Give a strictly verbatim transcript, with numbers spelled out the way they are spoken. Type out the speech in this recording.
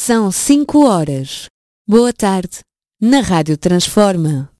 São cinco horas. Boa tarde, na Rádio Transforma.